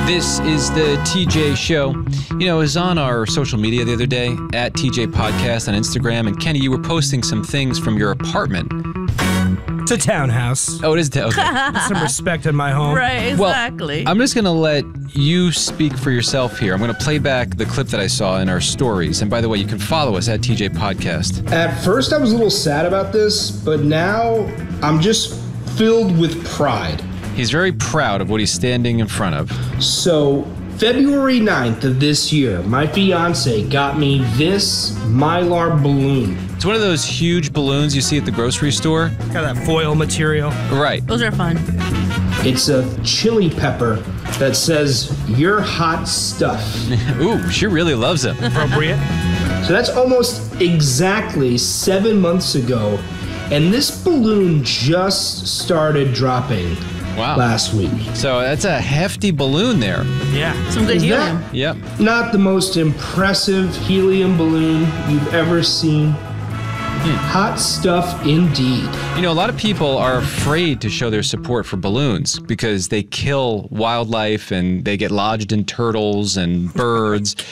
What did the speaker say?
This is the TJ Show. You know, it was on our social media the other day, at TJ Podcast on Instagram. And Kenny, you were posting some things from your apartment. It's a townhouse. Oh, it is? Okay. Some respect in my home. Right, exactly. Well, I'm just going to let you speak for yourself here. I'm going to play back the clip that I saw in our stories. And by the way, you can follow us at TJ Podcast. At first, I was a little sad about this, but now I'm just filled with pride. He's very proud of what he's standing in front of. So, February 9th of this year, my fiance got me this Mylar balloon. It's one of those huge balloons you see at the grocery store. Got that foil material. Right. Those are fun. It's a chili pepper that says, "You're hot stuff." Ooh, she really loves him. Appropriate. So that's almost exactly 7 months ago, and this balloon just started dropping last week. So that's a hefty balloon there. Yeah. Some good helium. Yep. Not the most impressive helium balloon you've ever seen. Hot stuff indeed. You know, a lot of people are afraid to show their support for balloons because they kill wildlife and they get lodged in turtles and birds.